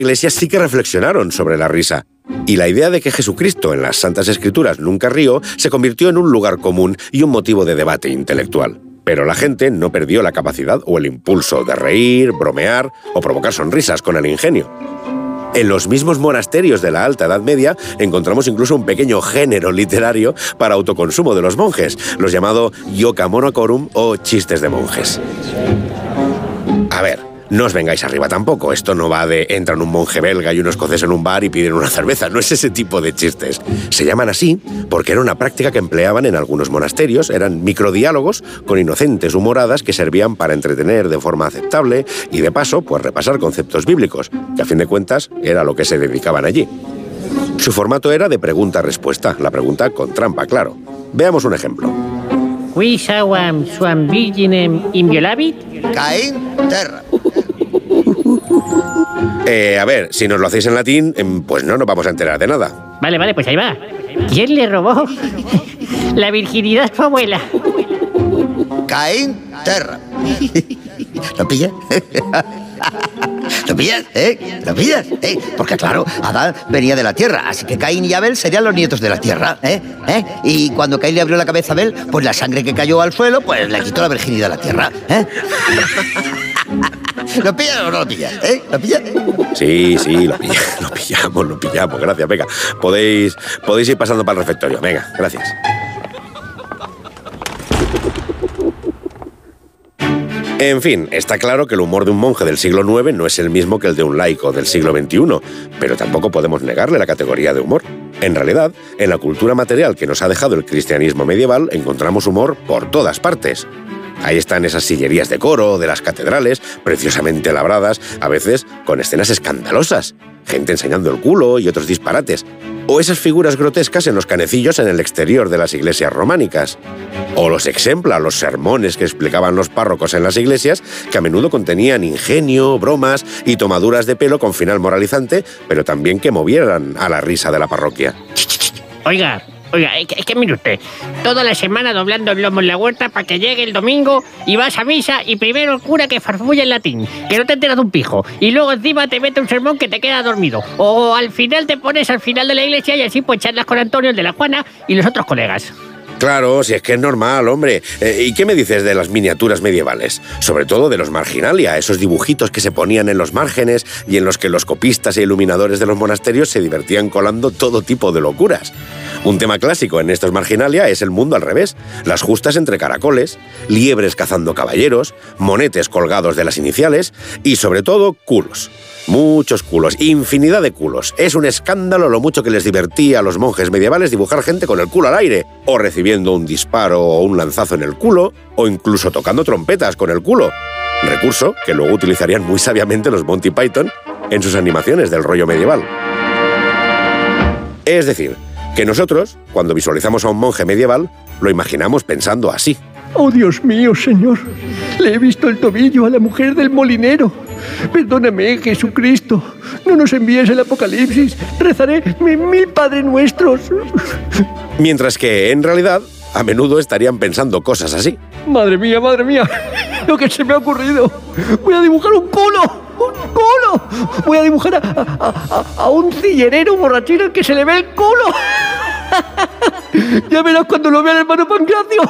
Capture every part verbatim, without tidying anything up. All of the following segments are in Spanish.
iglesias sí que reflexionaron sobre la risa. Y la idea de que Jesucristo en las Santas Escrituras nunca rió se convirtió en un lugar común y un motivo de debate intelectual. Pero la gente no perdió la capacidad o el impulso de reír, bromear o provocar sonrisas con el ingenio. En los mismos monasterios de la Alta Edad Media encontramos incluso un pequeño género literario para autoconsumo de los monjes, los llamados Ioca Monacorum o chistes de monjes. A ver, no os vengáis arriba tampoco. Esto no va de entran un monje belga y un escocés en un bar y piden una cerveza. No es ese tipo de chistes. Se llaman así porque era una práctica que empleaban en algunos monasterios. Eran microdiálogos con inocentes humoradas que servían para entretener de forma aceptable y de paso, pues repasar conceptos bíblicos, que a fin de cuentas era lo que se dedicaban allí. Su formato era de pregunta-respuesta, la pregunta con trampa, claro. Veamos un ejemplo. Qui sauam suam virginem inviolabit? Caín, terra. Eh, a ver, si nos lo hacéis en latín, pues no nos vamos a enterar de nada. Vale, vale, pues ahí va. ¿Quién le robó la virginidad a su abuela? Caín, terra. ¿Lo pillas? ¿Lo pillas? ¿Eh? ¿Lo pillas? ¿Eh? Porque claro, Adán venía de la tierra, así que Caín y Abel serían los nietos de la tierra, ¿eh? ¿Eh? Y cuando Caín le abrió la cabeza a Abel, pues la sangre que cayó al suelo, pues le quitó la virginidad a la tierra, ¿eh? ¿Lo pillas o no lo pillas? ¿Eh? ¿Lo pillas? Sí, sí, lo pillamos, lo pillamos, lo pillamos. Gracias, venga. Podéis, podéis ir pasando para el refectorio. Venga, gracias. En fin, está claro que el humor de un monje del siglo nueve no es el mismo que el de un laico del siglo veintiuno, pero tampoco podemos negarle la categoría de humor. En realidad, en la cultura material que nos ha dejado el cristianismo medieval encontramos humor por todas partes. Ahí están esas sillerías de coro de las catedrales, preciosamente labradas, a veces con escenas escandalosas, gente enseñando el culo y otros disparates, o esas figuras grotescas en los canecillos en el exterior de las iglesias románicas, o los exempla, los sermones que explicaban los párrocos en las iglesias, que a menudo contenían ingenio, bromas y tomaduras de pelo con final moralizante, pero también que movieran a la risa de la parroquia. Oiga, oiga, es que, es que mire usted, toda la semana doblando el lomo en la huerta para que llegue el domingo y vas a misa y primero el cura que farfulla en latín, que no te enteras de un pijo, y luego encima te mete un sermón que te queda dormido. O al final te pones al final de la iglesia y así pues charlas con Antonio, el de la Juana, y los otros colegas. Claro, si es que es normal, hombre. Eh, ¿Y qué me dices de las miniaturas medievales? Sobre todo de los marginalia, esos dibujitos que se ponían en los márgenes y en los que los copistas e iluminadores de los monasterios se divertían colando todo tipo de locuras. Un tema clásico en estos marginalia es el mundo al revés. Las justas entre caracoles, liebres cazando caballeros, monetes colgados de las iniciales y, sobre todo, culos. Muchos culos, infinidad de culos. Es un escándalo lo mucho que les divertía a los monjes medievales dibujar gente con el culo al aire, o recibiendo un disparo o un lanzazo en el culo, o incluso tocando trompetas con el culo. Recurso que luego utilizarían muy sabiamente los Monty Python en sus animaciones del rollo medieval. Es decir, que nosotros, cuando visualizamos a un monje medieval, lo imaginamos pensando así. ¡Oh, Dios mío, Señor! Le he visto el tobillo a la mujer del molinero. Perdóname, Jesucristo. No nos envíes el apocalipsis. Rezaré mil Padre Nuestros. Mientras que, en realidad, a menudo estarían pensando cosas así. Madre mía, madre mía. Lo que se me ha ocurrido. Voy a dibujar un culo. ¡Un culo! Voy a dibujar a, a, a, a un cillerero borrachino al que se le ve el culo. Ya verás cuando lo vea el hermano Pancracio.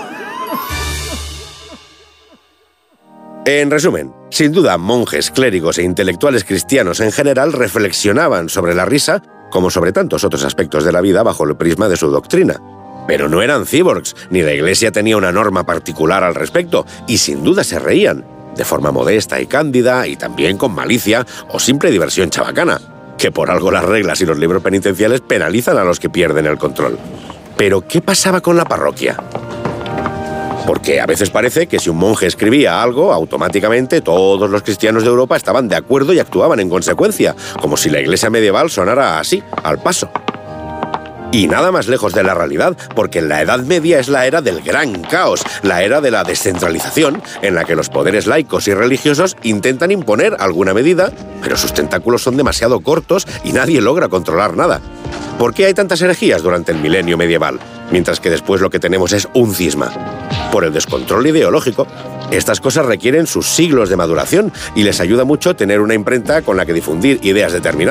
En resumen, sin duda, monjes, clérigos e intelectuales cristianos en general reflexionaban sobre la risa como sobre tantos otros aspectos de la vida bajo el prisma de su doctrina. Pero no eran cyborgs, ni la Iglesia tenía una norma particular al respecto, y sin duda se reían, de forma modesta y cándida, y también con malicia o simple diversión chabacana, que por algo las reglas y los libros penitenciales penalizan a los que pierden el control. Pero, ¿qué pasaba con la parroquia? Porque a veces parece que si un monje escribía algo, automáticamente todos los cristianos de Europa estaban de acuerdo y actuaban en consecuencia, como si la iglesia medieval sonara así, al paso. Y nada más lejos de la realidad, porque la Edad Media es la era del gran caos, la era de la descentralización, en la que los poderes laicos y religiosos intentan imponer alguna medida, pero sus tentáculos son demasiado cortos y nadie logra controlar nada. ¿Por qué hay tantas herejías durante el milenio medieval, mientras que después lo que tenemos es un cisma? Por el descontrol ideológico, Estas cosas requieren sus siglos de maduración y les ayuda mucho tener una imprenta con la que difundir ideas determinadas.